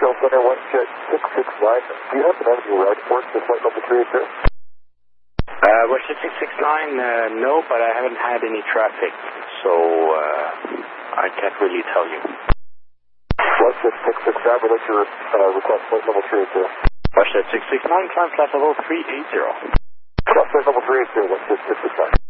Control Center, Westjet 669. Do you happen to have any ride reports for flight level 382? Westjet 669, no, but I haven't had any traffic, so I can't really tell you. Westjet 669, we'd like to request flight level 382. Westjet 669, climb flight level 380. Flight level 382, Westjet 669.